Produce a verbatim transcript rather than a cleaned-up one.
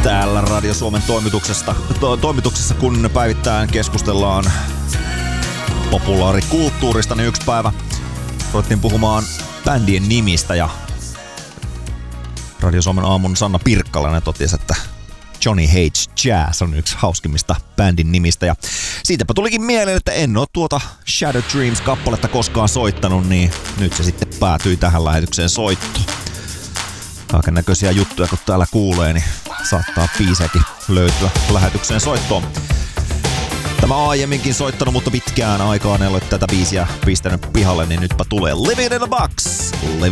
Täällä Radio Suomen toimituksesta, to, toimituksessa, kun päivittäin keskustellaan populaarikulttuurista, niin yksi päivä ruvettiin puhumaan bändien nimistä ja Radio Suomen aamun Sanna Pirkkalainen totesi, että Johnny Hates Jazz on yksi hauskimmista bändin nimistä ja siitäpä tulikin mieleen, että en oo tuota Shadow Dreams-kappaletta koskaan soittanut, niin nyt se sitten päätyi tähän lähetykseen soittoon. Kaiken näköisiä juttuja, kun täällä kuulee, niin saattaa biisejäkin löytyä lähetykseen soittoon. Tämä aiemminkin soittanut, mutta pitkään aikaan en ole tätä biisiä pistänyt pihalle, niin nytpä tulee Live It In A Box. Live